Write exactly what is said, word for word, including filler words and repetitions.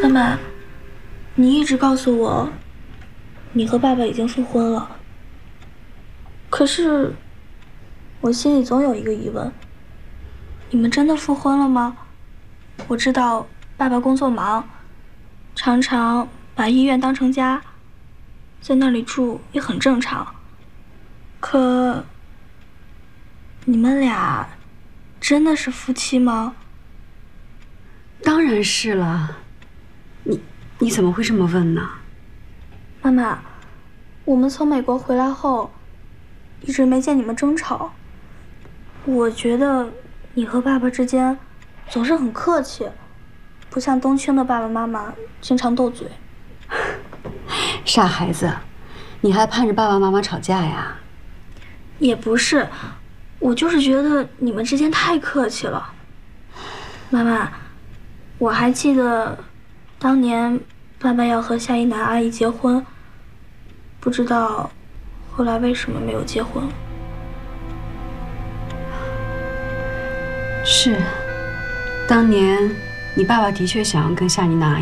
妈妈，你一直告诉我，你和爸爸已经复婚了。可是，我心里总有一个疑问：你们真的复婚了吗？我知道爸爸工作忙，常常把医院当成家，在那里住也很正常。可，你们俩真的是夫妻吗？ 当然是了。你你怎么会这么问呢？ 妈妈，我们从美国回来后，一直没见你们争吵。我觉得你和爸爸之间总是很客气，不像冬青的爸爸妈妈经常斗嘴。 傻孩子，你还盼着爸爸妈妈吵架呀？ 也不是，我就是觉得你们之间太客气了。妈妈，我还记得当年爸爸要和夏一楠阿姨结婚，不知道后来为什么没有结婚。 是，当年你爸爸的确想要跟夏妮娜